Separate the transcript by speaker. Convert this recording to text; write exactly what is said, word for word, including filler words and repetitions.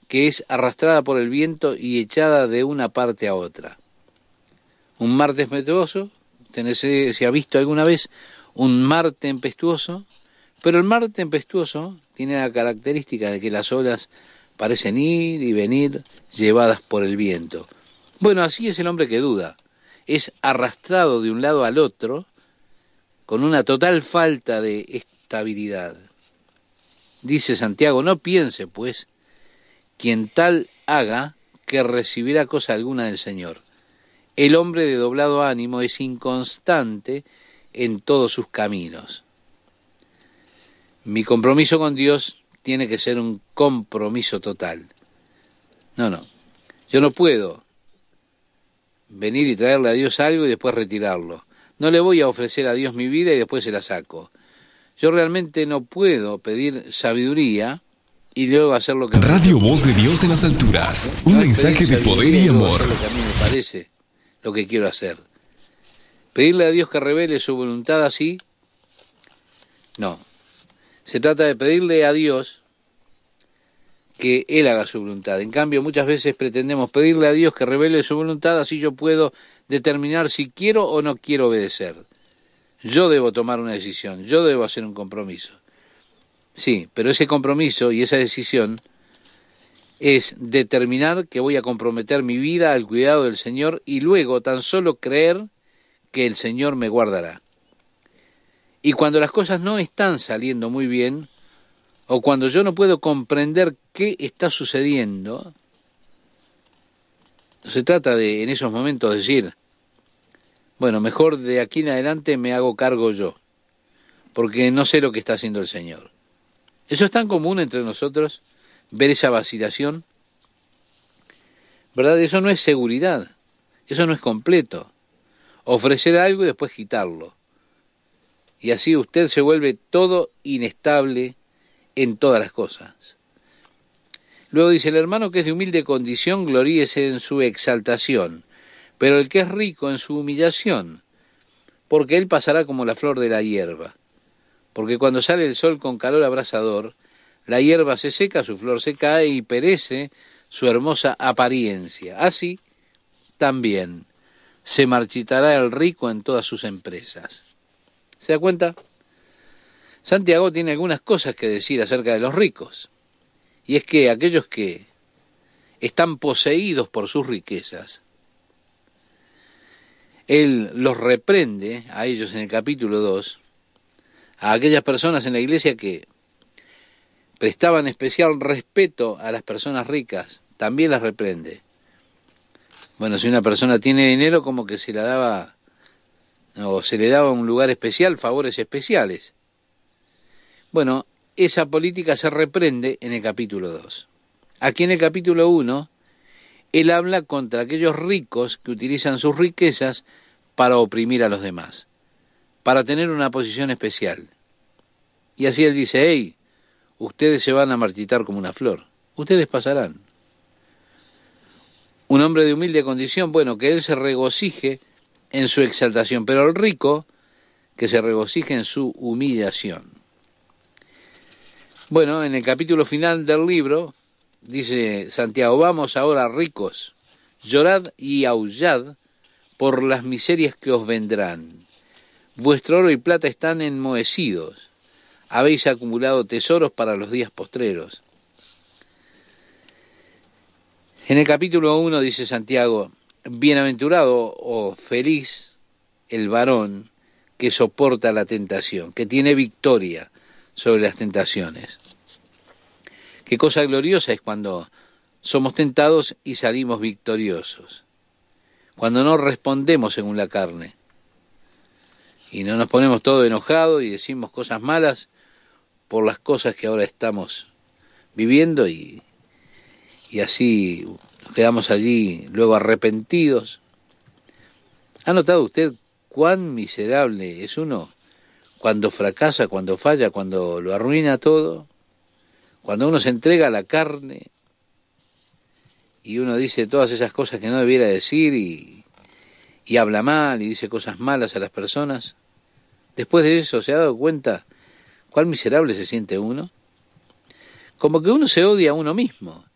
Speaker 1: que es arrastrada por el viento y echada de una parte a otra. Un mar tempestuoso, ¿se ha visto alguna vez un mar tempestuoso? Pero el mar tempestuoso tiene la característica de que las olas parecen ir y venir llevadas por el viento. Bueno, así es el hombre que duda. Es arrastrado de un lado al otro con una total falta de estabilidad. Dice Santiago, no piense, pues, quien tal haga que recibirá cosa alguna del Señor. El hombre de doblado ánimo es inconstante en todos sus caminos. Mi compromiso con Dios tiene que ser un compromiso total. No, no. Yo no puedo venir y traerle a Dios algo y después retirarlo. No le voy a ofrecer a Dios mi vida y después se la saco. Yo realmente no puedo pedir sabiduría y luego hacer lo que...
Speaker 2: Radio Voz de Dios en las alturas. Un mensaje de poder y amor.
Speaker 1: Lo que a mí me parece, lo que quiero hacer. Pedirle a Dios que revele su voluntad así, no. Se trata de pedirle a Dios que Él haga su voluntad. En cambio, muchas veces pretendemos pedirle a Dios que revele su voluntad, así yo puedo determinar si quiero o no quiero obedecer. Yo debo tomar una decisión, yo debo hacer un compromiso. Sí, pero ese compromiso y esa decisión es determinar que voy a comprometer mi vida al cuidado del Señor y luego tan solo creer que el Señor me guardará. Y cuando las cosas no están saliendo muy bien, o cuando yo no puedo comprender qué está sucediendo, no se trata de en esos momentos decir, bueno, mejor de aquí en adelante me hago cargo yo, porque no sé lo que está haciendo el Señor. Eso es tan común entre nosotros, ver esa vacilación, ¿verdad? Eso no es seguridad, eso no es completo. Ofrecer algo y después quitarlo. Y así usted se vuelve todo inestable en todas las cosas. Luego dice, el hermano que es de humilde condición, gloríese en su exaltación, pero el que es rico en su humillación, porque él pasará como la flor de la hierba. Porque cuando sale el sol con calor abrasador, la hierba se seca, su flor se cae y perece su hermosa apariencia. Así también se marchitará el rico en todas sus empresas. ¿Se da cuenta? Santiago tiene algunas cosas que decir acerca de los ricos. Y es que aquellos que están poseídos por sus riquezas, él los reprende a ellos en el capítulo dos, a aquellas personas en la iglesia que prestaban especial respeto a las personas ricas, también las reprende. Bueno, si una persona tiene dinero, como que se la daba, o se le daba un lugar especial, favores especiales. Bueno, esa política se reprende en el capítulo dos. Aquí en el capítulo uno, él habla contra aquellos ricos que utilizan sus riquezas para oprimir a los demás, para tener una posición especial. Y así él dice, hey, ustedes se van a marchitar como una flor, ustedes pasarán. Un hombre de humilde condición, bueno, que él se regocije en su exaltación, pero el rico que se regocije en su humillación. Bueno, en el capítulo final del libro, dice Santiago, vamos ahora ricos, llorad y aullad por las miserias que os vendrán. Vuestro oro y plata están enmohecidos, habéis acumulado tesoros para los días postreros. En el capítulo uno dice Santiago, bienaventurado o feliz el varón que soporta la tentación, que tiene victoria sobre las tentaciones. Qué cosa gloriosa es cuando somos tentados y salimos victoriosos, cuando no respondemos según la carne y no nos ponemos todo enojados y decimos cosas malas por las cosas que ahora estamos viviendo y, y así nos quedamos allí luego arrepentidos. ¿Ha notado usted cuán miserable es uno cuando fracasa, cuando falla, cuando lo arruina todo? Cuando uno se entrega a la carne y uno dice todas esas cosas que no debiera decir y, y habla mal y dice cosas malas a las personas, después de eso se ha dado cuenta cuán miserable se siente uno. Como que uno se odia a uno mismo.